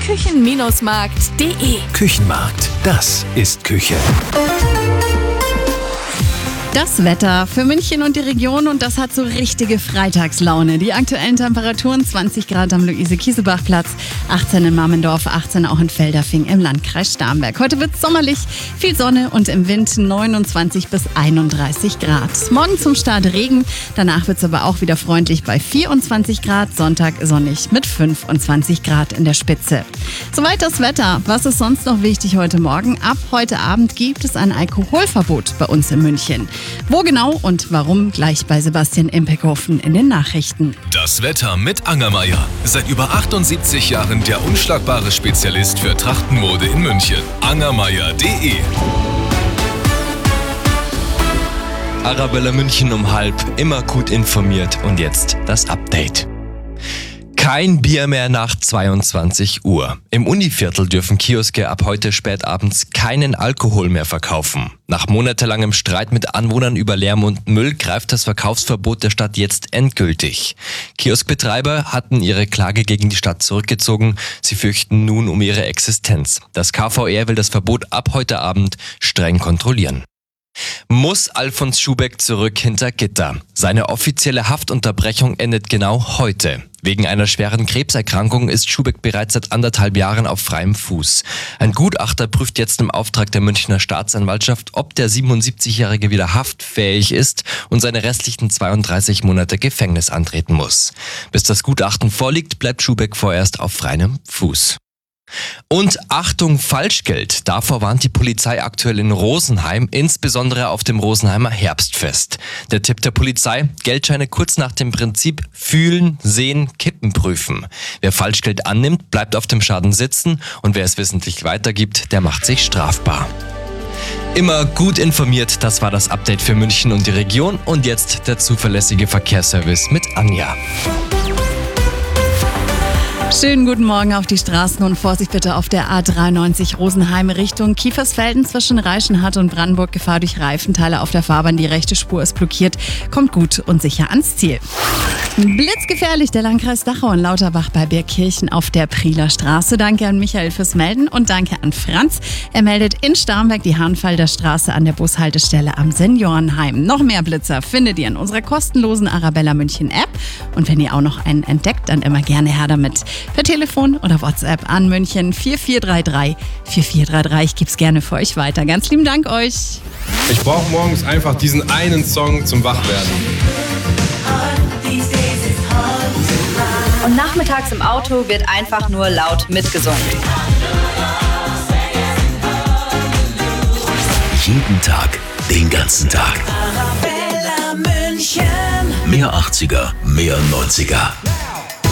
küchen-markt.de. Küchenmarkt, das ist Küche. Das Wetter für München und die Region, und das hat so richtige Freitagslaune. Die aktuellen Temperaturen: 20 Grad am Luise-Kiesebach-Platz, 18 in Marmendorf, 18 auch in Feldafing im Landkreis Starnberg. Heute wird es sommerlich, viel Sonne und im Wind 29 bis 31 Grad. Morgen zum Start Regen, danach wird es aber auch wieder freundlich bei 24 Grad. Sonntag sonnig mit 25 Grad in der Spitze. Soweit das Wetter. Was ist sonst noch wichtig heute Morgen? Ab heute Abend gibt es ein Alkoholverbot bei uns in München. Wo genau und warum, gleich bei Sebastian Impekhofen in den Nachrichten. Das Wetter mit Angermeier. Seit über 78 Jahren der unschlagbare Spezialist für Trachtenmode in München. Angermeier.de. Arabella München um 12:30, immer gut informiert. Und jetzt das Update. Kein Bier mehr nach 22 Uhr. Im Univiertel dürfen Kioske ab heute spätabends keinen Alkohol mehr verkaufen. Nach monatelangem Streit mit Anwohnern über Lärm und Müll greift das Verkaufsverbot der Stadt jetzt endgültig. Kioskbetreiber hatten ihre Klage gegen die Stadt zurückgezogen. Sie fürchten nun um ihre Existenz. Das KVR will das Verbot ab heute Abend streng kontrollieren. Muss Alfons Schubeck zurück hinter Gitter? Seine offizielle Haftunterbrechung endet genau heute. Wegen einer schweren Krebserkrankung ist Schubeck bereits seit 1,5 Jahren auf freiem Fuß. Ein Gutachter prüft jetzt im Auftrag der Münchner Staatsanwaltschaft, ob der 77-Jährige wieder haftfähig ist und seine restlichen 32 Monate Gefängnis antreten muss. Bis das Gutachten vorliegt, bleibt Schubeck vorerst auf freiem Fuß. Und Achtung, Falschgeld. Davor warnt die Polizei aktuell in Rosenheim, insbesondere auf dem Rosenheimer Herbstfest. Der Tipp der Polizei: Geldscheine kurz nach dem Prinzip fühlen, sehen, kippen prüfen. Wer Falschgeld annimmt, bleibt auf dem Schaden sitzen, und wer es wissentlich weitergibt, der macht sich strafbar. Immer gut informiert, das war das Update für München und die Region. Und jetzt der zuverlässige Verkehrsservice mit Anja. Schönen guten Morgen auf die Straßen und Vorsicht bitte auf der A93 Rosenheim Richtung Kiefersfelden zwischen Reichenhall und Brandenburg. Gefahr durch Reifenteile auf der Fahrbahn. Die rechte Spur ist blockiert. Kommt gut und sicher ans Ziel. Blitzgefährlich der Landkreis Dachau und Lauterbach bei Birkkirchen auf der Prieler Straße. Danke an Michael fürs Melden und danke an Franz. Er meldet in Starnberg die Hahnfelder Straße an der Bushaltestelle am Seniorenheim. Noch mehr Blitzer findet ihr in unserer kostenlosen Arabella München App. Und wenn ihr auch noch einen entdeckt, dann immer gerne her damit. Per Telefon oder WhatsApp an München 4433 4433. Ich gebe es gerne für euch weiter. Ganz lieben Dank euch. Ich brauche morgens einfach diesen einen Song zum Wachwerden. Und nachmittags im Auto wird einfach nur laut mitgesungen. Jeden Tag, den ganzen Tag. Arabella München. Mehr 80er, mehr 90er.